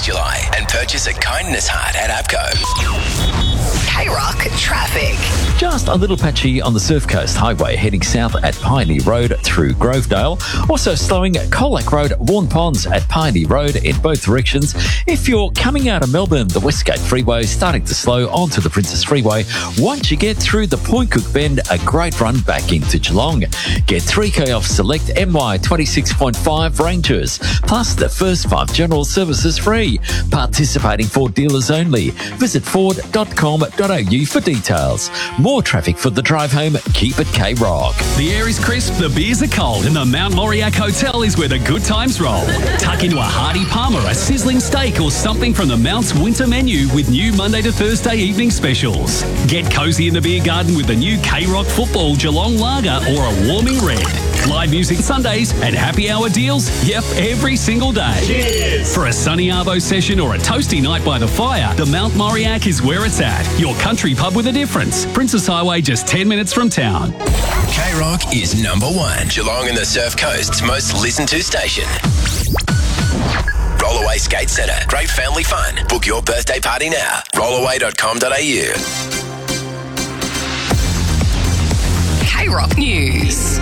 July and purchase a kindness heart at APCO. K-Rock traffic. Just a little patchy on the Surf Coast Highway heading south at Pioneer Road through Grovedale. Also slowing at Colac Road, Warren Ponds at Pioneer Road in both directions. If you're coming out of Melbourne, the Westgate Freeway is starting to slow onto the Princess Freeway. Once you get through the Point Cook Bend, a great run back into Geelong. Get 3K off select MY 26.5 Rangers, plus the first 5 general services free. Participating Ford dealers only. Visit ford.com.au for details. More traffic for the drive home. Keep it K-Rock. The air is crisp, the beers are cold, and the Mount Moriac Hotel is where the good times roll. Tuck into a hearty Palmer, a sizzling steak, or something from the Mount's winter menu with new Monday to Thursday evening specials. Get cosy in the beer garden with the new K-Rock Football Geelong Lager or a warming red. Live music Sundays and happy hour deals, yep, every single day. Cheers! For a sunny arvo session or a toasty night by the fire, the Mount Moriac is where it's at. Your country pub with a difference. Princess Highway, just 10 minutes from town. K-Rock is number 1. Geelong and the Surf Coast's most listened to station. Rollaway Skate Centre. Great family fun. Book your birthday party now. Rollaway.com.au. K-Rock News.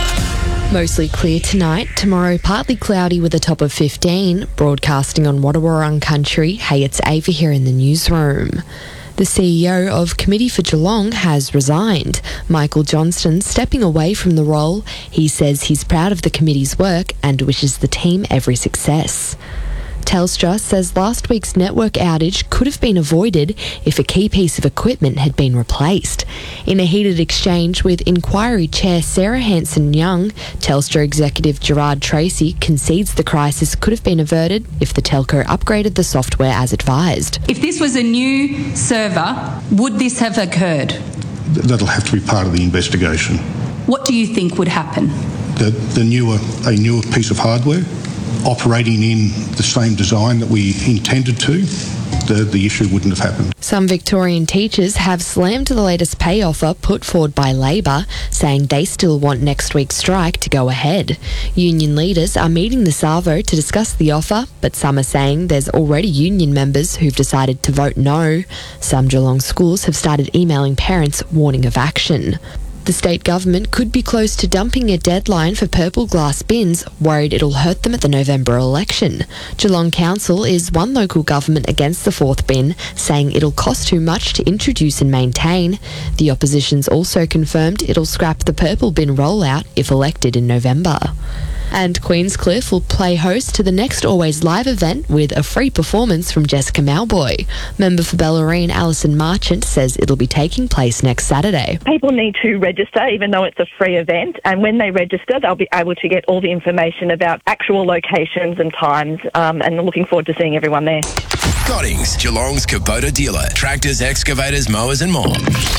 Mostly clear tonight. Tomorrow, partly cloudy with a top of 15. Broadcasting on Wadawurrung Country. Hey, it's Ava here in the newsroom. The CEO of Committee for Geelong has resigned. Michael Johnston stepping away from the role. He says he's proud of the committee's work and wishes the team every success. Telstra says last week's network outage could have been avoided if a key piece of equipment had been replaced. In a heated exchange with Inquiry Chair Sarah Hanson-Young, Telstra executive Gerard Tracy concedes the crisis could have been averted if the telco upgraded the software as advised. If this was a new server, would this have occurred? That'll have to be part of the investigation. What do you think would happen? A newer piece of hardware operating in the same design that we intended to, the issue wouldn't have happened. Some Victorian teachers have slammed the latest pay offer put forward by Labor, saying they still want next week's strike to go ahead. Union leaders are meeting this arvo to discuss the offer, but some are saying there's already union members who've decided to vote no. Some Geelong schools have started emailing parents warning of action. The state government could be close to dumping a deadline for purple glass bins, worried it'll hurt them at the November election. Geelong Council is one local government against the fourth bin, saying it'll cost too much to introduce and maintain. The opposition's also confirmed it'll scrap the purple bin rollout if elected in November. And Queenscliff will play host to the next Always Live event with a free performance from Jessica Malboy. Member for Bellarine Alison Marchant says it'll be taking place next Saturday. People need to register even though it's a free event, and when they register they'll be able to get all the information about actual locations and times, and looking forward to seeing everyone there. Goddings, Geelong's Kubota dealer. Tractors, excavators, mowers and more.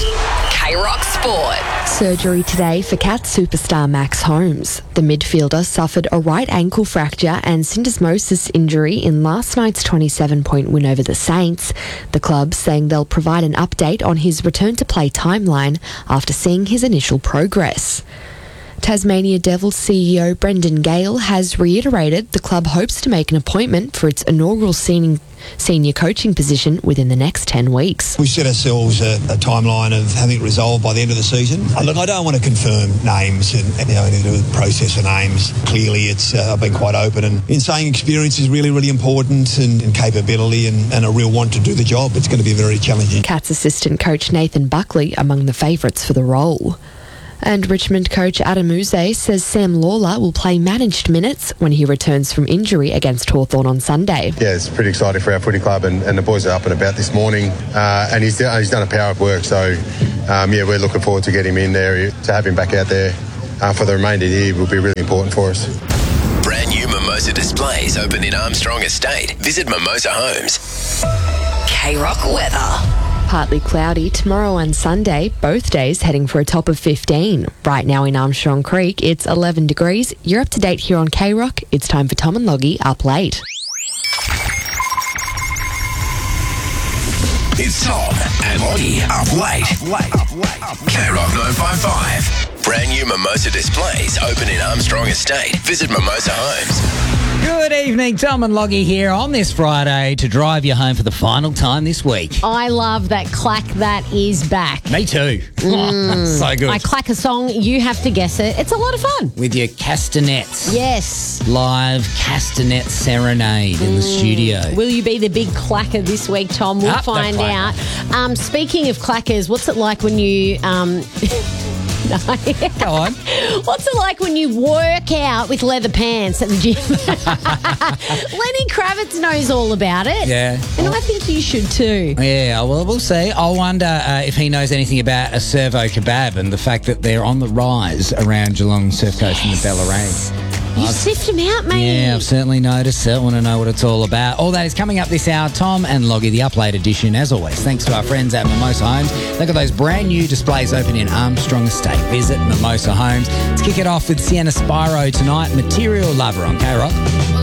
K-Rock Sport. Surgery today for Cats superstar Max Holmes. The midfielder suffered a right ankle fracture and syndesmosis injury in last night's 27-point win over the Saints. The club saying they'll provide an update on his return to play timeline after seeing his initial progress. Tasmania Devils CEO Brendan Gale has reiterated the club hopes to make an appointment for its inaugural senior coaching position within the next 10 weeks. We set ourselves a timeline of having it resolved by the end of the season. Look, I don't want to confirm names and anything to do with the process for names. Clearly, I've been quite open and in saying experience is really, really important and capability and a real want to do the job. It's going to be very challenging. Cats assistant coach Nathan Buckley among the favourites for the role. And Richmond coach Adam Uze says Sam Lawler will play managed minutes when he returns from injury against Hawthorn on Sunday. Yeah, it's pretty exciting for our footy club and the boys are up and about this morning and he's done a power of work, so we're looking forward to getting him in there. To have him back out there for the remainder of the year will be really important for us. Brand new Mimosa displays open in Armstrong Estate. Visit Mimosa Homes. K-Rock weather. Partly cloudy tomorrow and Sunday, both days heading for a top of 15. Right now in Armstrong Creek, it's 11 degrees. You're up to date here on K-Rock. It's time for Tom and Loggie Up Late. It's Tom and Loggie Up Late. K-Rock 955. Brand new Mimosa displays open in Armstrong Estate. Visit Mimosa Homes. Good evening, Tom and Loggy here on this Friday to drive you home for the final time this week. I love that Clack That is back. Me too. So good. I clack a song, you have to guess it. It's a lot of fun. With your castanets. Yes. Live castanet serenade in the studio. Will you be the big clacker this week, Tom? We'll find out. Speaking of clackers, what's it like when you... No. Go on. What's it like when you work out with leather pants at the gym? Lenny Kravitz knows all about it. Yeah. And I think you should too. Yeah, well, we'll see. I wonder if he knows anything about a servo kebab and the fact that they're on the rise around Geelong Surf Coast and the Bellarine. You sift them out, mate. Yeah, I've certainly noticed it. I want to know what it's all about. All that is coming up this hour. Tom and Loggy, the Up Late edition, as always. Thanks to our friends at Mimosa Homes. They've got those brand new displays open in Armstrong Estate. Visit Mimosa Homes. Let's kick it off with Sienna Spyro tonight. Material Lover on K-Rock.